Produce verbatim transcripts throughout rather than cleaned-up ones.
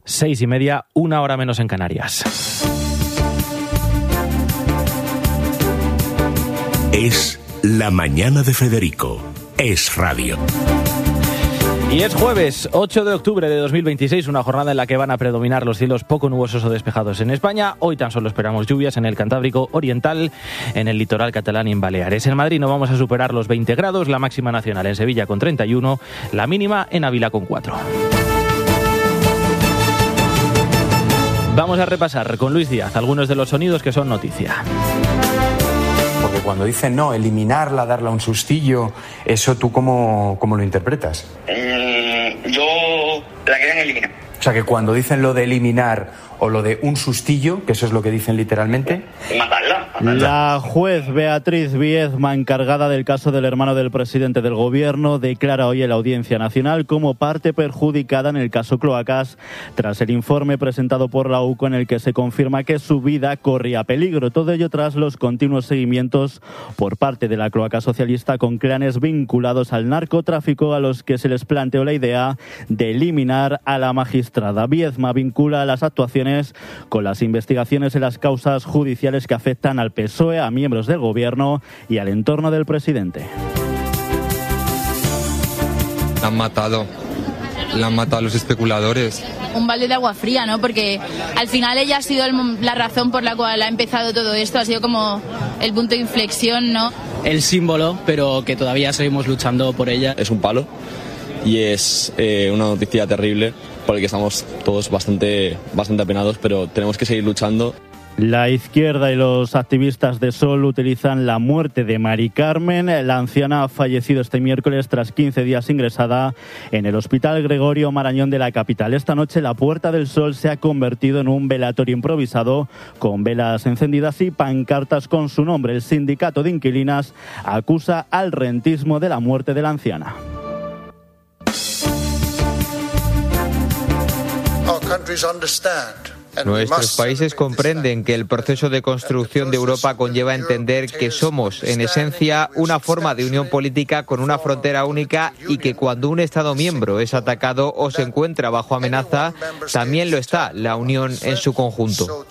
Seis y media, una hora menos en Canarias. Es La Mañana de Federico. Es radio. Y es jueves, ocho de octubre de dos mil veintiséis, una jornada en la que van a predominar los cielos poco nubosos o despejados en España. Hoy tan solo esperamos lluvias en el Cantábrico Oriental, en el litoral catalán y en Baleares. En Madrid no vamos a superar los veinte grados, la máxima nacional en Sevilla con treinta y uno, la mínima en Ávila con cuatro. Vamos a repasar con Luis Díaz algunos de los sonidos que son noticia. Porque cuando dicen no, eliminarla, darle un sustillo, ¿eso tú cómo, cómo lo interpretas? Eh, yo la querían eliminar. O sea, que cuando dicen lo de eliminar o lo de un sustillo, que eso es lo que dicen literalmente... Matarla. La juez Beatriz Biezma, encargada del caso del hermano del presidente del gobierno, declara hoy en la Audiencia Nacional como parte perjudicada en el caso Cloacas, tras el informe presentado por la U C O en el que se confirma que su vida corría peligro. Todo ello tras los continuos seguimientos por parte de la cloaca socialista con clanes vinculados al narcotráfico, a los que se les planteó la idea de eliminar a la magistrada. Biezma vincula las actuaciones con las investigaciones en las causas judiciales que afectan al P S O E, a miembros del gobierno y al entorno del presidente. La han matado, la han matado a los especuladores. Un balde de agua fría, ¿no? Porque al final ella ha sido el, la razón por la cual ha empezado todo esto, ha sido como el punto de inflexión, ¿no? El símbolo, pero que todavía seguimos luchando por ella. Es un palo y es eh, una noticia terrible, por el que estamos todos bastante, bastante apenados, pero tenemos que seguir luchando. La izquierda y los activistas de Sol utilizan la muerte de Mari Carmen. La anciana ha fallecido este miércoles tras quince días ingresada en el Hospital Gregorio Marañón de la capital. Esta noche la Puerta del Sol se ha convertido en un velatorio improvisado con velas encendidas y pancartas con su nombre. El sindicato de inquilinas acusa al rentismo de la muerte de la anciana. Nuestros países comprenden que el proceso de construcción de Europa conlleva entender que somos, en esencia, una forma de unión política con una frontera única y que cuando un Estado miembro es atacado o se encuentra bajo amenaza, también lo está la Unión en su conjunto.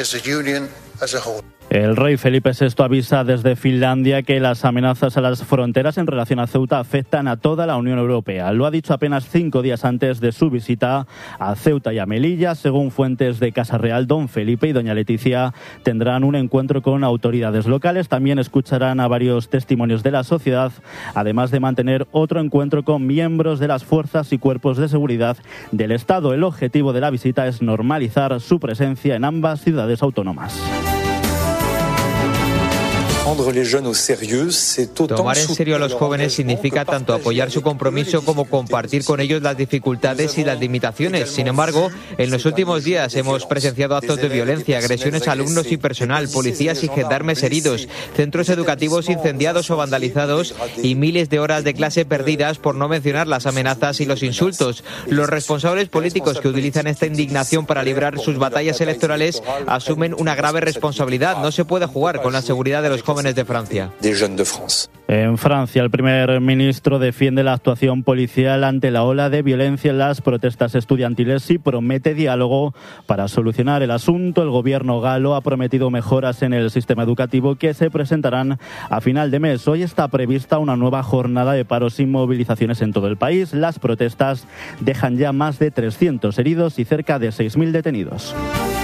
El rey Felipe sexto avisa desde Finlandia que las amenazas a las fronteras en relación a Ceuta afectan a toda la Unión Europea. Lo ha dicho apenas cinco días antes de su visita a Ceuta y a Melilla. Según fuentes de Casa Real, don Felipe y doña Leticia tendrán un encuentro con autoridades locales. También escucharán a varios testimonios de la sociedad, además de mantener otro encuentro con miembros de las fuerzas y cuerpos de seguridad del Estado. El objetivo de la visita es normalizar su presencia en ambas ciudades autónomas. Tomar en serio a los jóvenes significa tanto apoyar su compromiso como compartir con ellos las dificultades y las limitaciones. Sin embargo, en los últimos días hemos presenciado actos de violencia, agresiones a alumnos y personal, policías y gendarmes heridos, centros educativos incendiados o vandalizados y miles de horas de clase perdidas, por no mencionar las amenazas y los insultos. Los responsables políticos que utilizan esta indignación para librar sus batallas electorales asumen una grave responsabilidad. No se puede jugar con la seguridad de los jóvenes de Francia. En Francia, el primer ministro defiende la actuación policial ante la ola de violencia en las protestas estudiantiles y promete diálogo para solucionar el asunto. El gobierno galo ha prometido mejoras en el sistema educativo que se presentarán a final de mes. Hoy está prevista una nueva jornada de paros y movilizaciones en todo el país. Las protestas dejan ya más de trescientos heridos y cerca de seis mil detenidos.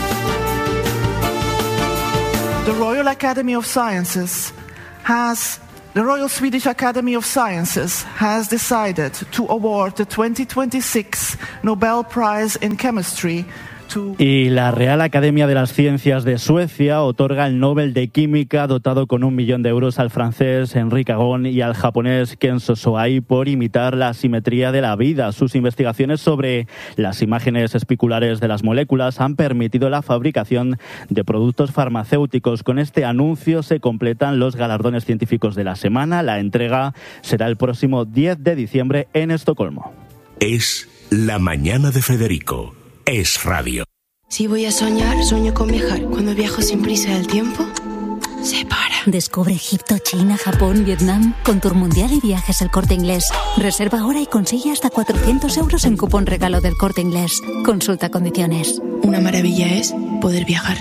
The Royal Academy of Sciences has, the Royal Swedish Academy of Sciences has decided to award the twenty twenty-six Nobel Prize in Chemistry. Y la Real Academia de las Ciencias de Suecia otorga el Nobel de Química dotado con un millón de euros al francés Henri Cagon y al japonés Kenzo Soai por imitar la simetría de la vida. Sus investigaciones sobre las imágenes especulares de las moléculas han permitido la fabricación de productos farmacéuticos. Con este anuncio se completan los galardones científicos de la semana. La entrega será el próximo diez de diciembre en Estocolmo. Es La Mañana de Federico. Es radio. Si voy a soñar, sueño con viajar. Cuando viajo sin prisa del tiempo, se para. Descubre Egipto, China, Japón, Vietnam con Tour Mundial y Viajes El Corte Inglés. Reserva ahora y consigue hasta cuatrocientos euros en cupón regalo del Corte Inglés. Consulta condiciones. Una maravilla es poder viajar.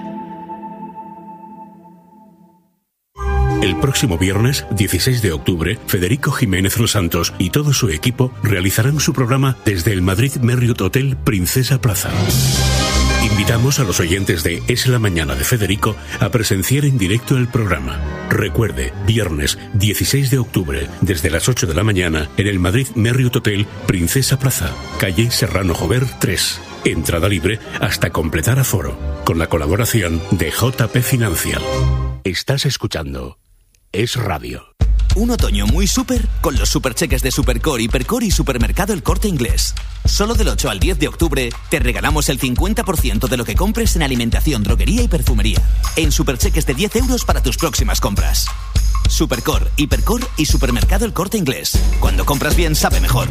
El próximo viernes, dieciséis de octubre, Federico Jiménez Los Santos y todo su equipo realizarán su programa desde el Madrid Marriott Hotel Princesa Plaza. Invitamos a los oyentes de Es la Mañana de Federico a presenciar en directo el programa. Recuerde, viernes dieciséis de octubre, desde las ocho de la mañana, en el Madrid Marriott Hotel Princesa Plaza, calle Serrano Jover tres. Entrada libre hasta completar aforo, con la colaboración de J P Financial. Estás escuchando Es Radio. Un otoño muy súper con los supercheques de Supercore, Hipercore y Supermercado El Corte Inglés. Solo del ocho al diez de octubre te regalamos el cincuenta por ciento de lo que compres en alimentación, droguería y perfumería. En supercheques de diez euros para tus próximas compras. Supercore, Hipercore y Supermercado El Corte Inglés. Cuando compras bien, sabe mejor.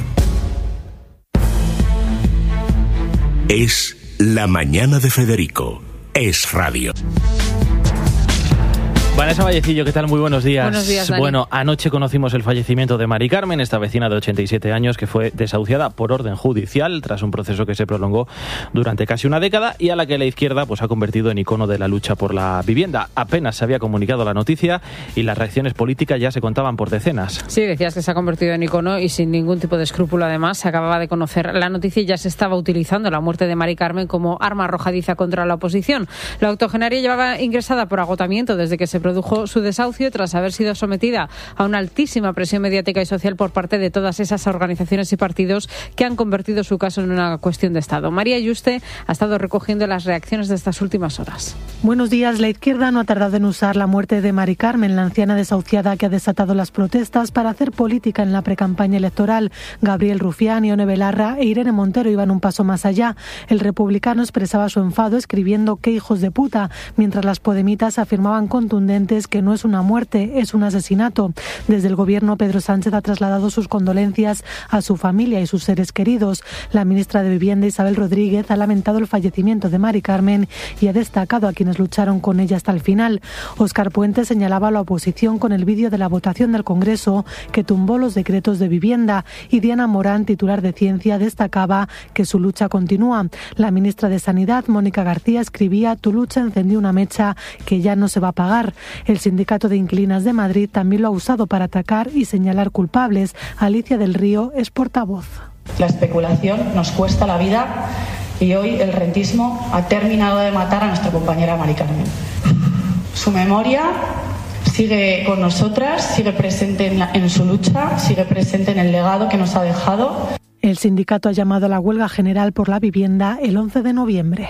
Es la mañana de Federico. Es Radio. Vanessa Vallecillo, ¿qué tal? Muy buenos días. Buenos días, Dani. Bueno, anoche conocimos el fallecimiento de Mari Carmen, esta vecina de ochenta y siete años que fue desahuciada por orden judicial tras un proceso que se prolongó durante casi una década y a la que la izquierda pues ha convertido en icono de la lucha por la vivienda. Apenas se había comunicado la noticia y las reacciones políticas ya se contaban por decenas. Sí, decías que se ha convertido en icono y sin ningún tipo de escrúpulo. Además, se acababa de conocer la noticia y ya se estaba utilizando la muerte de Mari Carmen como arma arrojadiza contra la oposición. La octogenaria llevaba ingresada por agotamiento desde que se produjo su desahucio tras haber sido sometida a una altísima presión mediática y social por parte de todas esas organizaciones y partidos que han convertido su caso en una cuestión de Estado. María Yuste ha estado recogiendo las reacciones de estas últimas horas. Buenos días. La izquierda no ha tardado en usar la muerte de Mari Carmen, la anciana desahuciada que ha desatado las protestas, para hacer política en la precampaña electoral. Gabriel Rufián, Ione Belarra e Irene Montero iban un paso más allá. El republicano expresaba su enfado escribiendo "qué hijos de puta", mientras las podemitas afirmaban contundentes que no es una muerte, es un asesinato. Desde el gobierno, Pedro Sánchez ha trasladado sus condolencias a su familia y sus seres queridos. La ministra de Vivienda, Isabel Rodríguez, ha lamentado el fallecimiento de Mari Carmen y ha destacado a quienes lucharon con ella hasta el final. Óscar Puente señalaba a la oposición con el vídeo de la votación del Congreso que tumbó los decretos de vivienda, y Diana Morán, titular de Ciencia, destacaba que su lucha continúa. La ministra de Sanidad, Mónica García, escribía: "Tu lucha encendió una mecha que ya no se va a apagar". El Sindicato de Inquilinas de Madrid también lo ha usado para atacar y señalar culpables. Alicia del Río es portavoz. La especulación nos cuesta la vida y hoy el rentismo ha terminado de matar a nuestra compañera Mari Carmen. Su memoria sigue con nosotras, sigue presente en, la, en su lucha, sigue presente en el legado que nos ha dejado. El sindicato ha llamado a la huelga general por la vivienda el once de noviembre.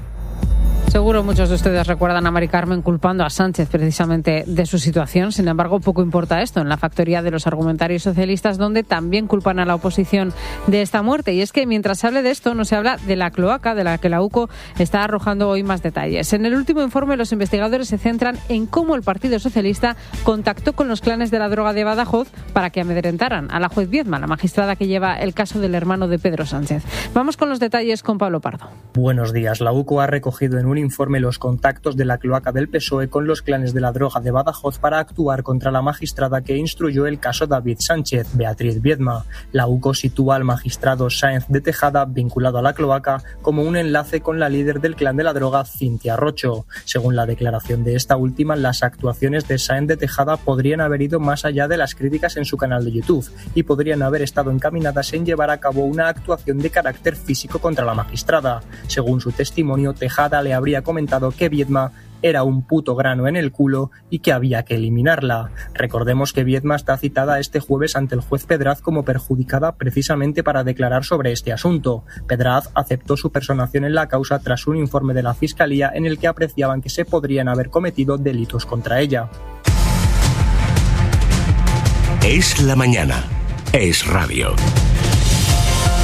Seguro muchos de ustedes recuerdan a Mari Carmen culpando a Sánchez precisamente de su situación. Sin embargo, poco importa esto en la factoría de los argumentarios socialistas, donde también culpan a la oposición de esta muerte. Y es que mientras se hable de esto, no se habla de la cloaca, de la que la UCO está arrojando hoy más detalles. En el último informe, los investigadores se centran en cómo el Partido Socialista contactó con los clanes de la droga de Badajoz para que amedrentaran a la juez Viedma, la magistrada que lleva el caso del hermano de Pedro Sánchez. Vamos con los detalles con Pablo Pardo. Buenos días. La UCO ha recogido en un informe los contactos de la cloaca del P S O E con los clanes de la droga de Badajoz para actuar contra la magistrada que instruyó el caso David Sánchez, Beatriz Viedma. La UCO sitúa al magistrado Sáenz de Tejada, vinculado a la cloaca, como un enlace con la líder del clan de la droga, Cintia Rocho. Según la declaración de esta última, las actuaciones de Sáenz de Tejada podrían haber ido más allá de las críticas en su canal de YouTube y podrían haber estado encaminadas en llevar a cabo una actuación de carácter físico contra la magistrada. Según su testimonio, Tejada le habría comentado que Viedma era un puto grano en el culo y que había que eliminarla. Recordemos que Viedma está citada este jueves ante el juez Pedraz como perjudicada precisamente para declarar sobre este asunto. Pedraz aceptó su personación en la causa tras un informe de la Fiscalía en el que apreciaban que se podrían haber cometido delitos contra ella. Es la mañana. Es Radio.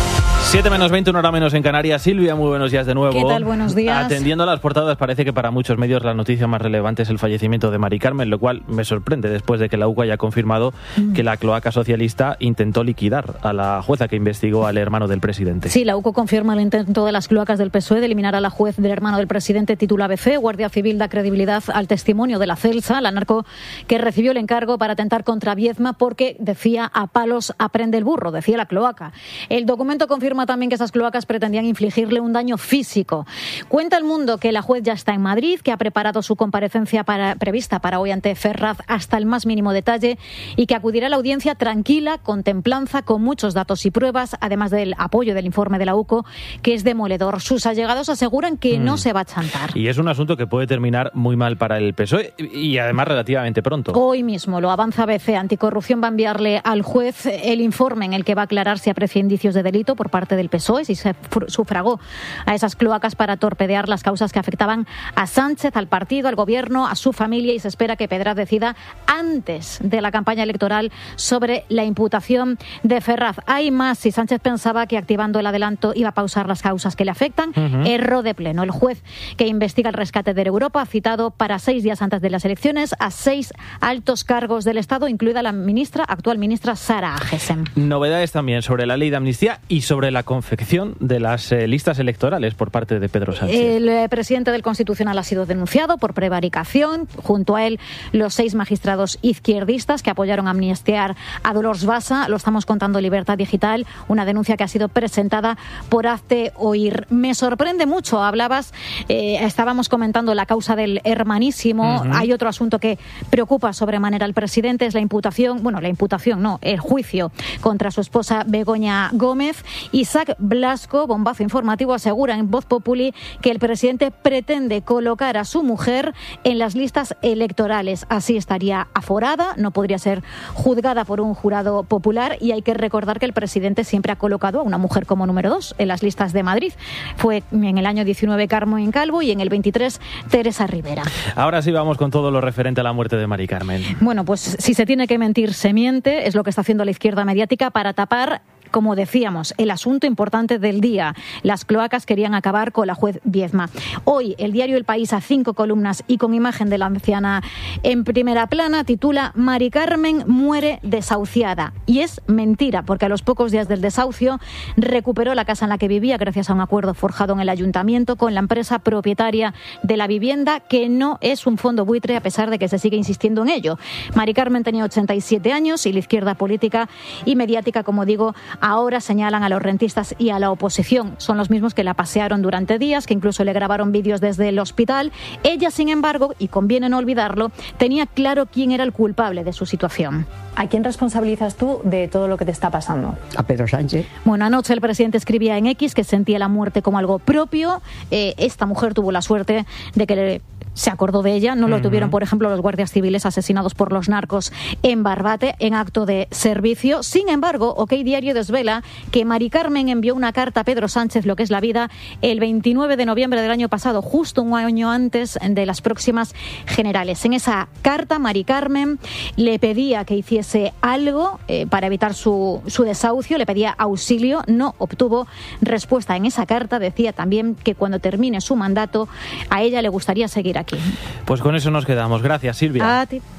siete menos veinte, una hora menos en Canarias. Silvia, muy buenos días de nuevo. ¿Qué tal? Buenos días. Atendiendo a las portadas, parece que para muchos medios la noticia más relevante es el fallecimiento de Mari Carmen, lo cual me sorprende después de que la U C O haya confirmado mm. que la cloaca socialista intentó liquidar a la jueza que investigó al hermano del presidente. Sí, la U C O confirma el intento de las cloacas del P S O E de eliminar a la juez del hermano del presidente, titula A B C. Guardia Civil da credibilidad al testimonio de la Celsa, la narco que recibió el encargo para atentar contra Viedma porque, decía, a palos aprende el burro, decía la cloaca. El documento confirma también que esas cloacas pretendían infligirle un daño físico. Cuenta El Mundo que la juez ya está en Madrid, que ha preparado su comparecencia para, prevista para hoy ante Ferraz hasta el más mínimo detalle y que acudirá a la audiencia tranquila, con templanza, con muchos datos y pruebas, además del apoyo del informe de la U C O, que es demoledor. Sus allegados aseguran que mm. no se va a chantar. Y es un asunto que puede terminar muy mal para el P S O E y además relativamente pronto. Hoy mismo lo avanza A B C. Anticorrupción va a enviarle al juez el informe en el que va a aclarar si aprecia indicios de delito por parte del P S O E, si se sufragó a esas cloacas para torpedear las causas que afectaban a Sánchez, al partido, al gobierno, a su familia, y se espera que Pedraz decida antes de la campaña electoral sobre la imputación de Ferraz. Hay más. Si Sánchez pensaba que activando el adelanto iba a pausar las causas que le afectan, uh-huh. erró de pleno. El juez que investiga el rescate de Europa ha citado para seis días antes de las elecciones a seis altos cargos del Estado, incluida la ministra, actual ministra Sara Agesen. Novedades también sobre la ley de amnistía y sobre la confección de las eh, listas electorales por parte de Pedro Sánchez. El eh, presidente del Constitucional ha sido denunciado por prevaricación. Junto a él, los seis magistrados izquierdistas que apoyaron a amnistiar a Dolors Bassa. Lo estamos contando Libertad Digital, una denuncia que ha sido presentada por Hazte Oír. Me sorprende mucho. Hablabas, eh, estábamos comentando la causa del hermanísimo. Uh-huh. Hay otro asunto que preocupa sobremanera al presidente, es la imputación, bueno, la imputación no, el juicio contra su esposa Begoña Gómez. Isaac Blasco, bombazo informativo, asegura en Voz Populi que el presidente pretende colocar a su mujer en las listas electorales. Así estaría aforada, no podría ser juzgada por un jurado popular, y hay que recordar que el presidente siempre ha colocado a una mujer como número dos en las listas de Madrid. Fue en el año diecinueve Carmen Calvo y en el veintitrés Teresa Rivera. Ahora sí vamos con todo lo referente a la muerte de Mari Carmen. Bueno, pues si se tiene que mentir, se miente. Es lo que está haciendo la izquierda mediática para tapar, como decíamos, el asunto importante del día. Las cloacas querían acabar con la juez Viedma. Hoy, el diario El País, a cinco columnas y con imagen de la anciana en primera plana, titula Mari Carmen muere desahuciada. Y es mentira, porque a los pocos días del desahucio recuperó la casa en la que vivía gracias a un acuerdo forjado en el ayuntamiento con la empresa propietaria de la vivienda, que no es un fondo buitre, a pesar de que se sigue insistiendo en ello. Mari Carmen tenía ochenta y siete años y la izquierda política y mediática, como digo, ahora señalan a los rentistas y a la oposición. Son los mismos que la pasearon durante días, que incluso le grabaron vídeos desde el hospital. Ella, sin embargo, y conviene no olvidarlo, tenía claro quién era el culpable de su situación. ¿A quién responsabilizas tú de todo lo que te está pasando? A Pedro Sánchez. Bueno, anoche el presidente escribía en X que sentía la muerte como algo propio. Eh, esta mujer tuvo la suerte de que le... se acordó de ella. No lo uh-huh. tuvieron, por ejemplo, los guardias civiles asesinados por los narcos en Barbate en acto de servicio. Sin embargo, OK Diario desvela que Mari Carmen envió una carta a Pedro Sánchez, lo que es la vida, el veintinueve de noviembre del año pasado, justo un año antes de las próximas generales. En esa carta, Mari Carmen le pedía que hiciese algo eh, para evitar su, su desahucio, le pedía auxilio, no obtuvo respuesta en esa carta. Decía también que cuando termine su mandato, a ella le gustaría seguir aquí. Pues con eso nos quedamos. Gracias, Silvia. A ti.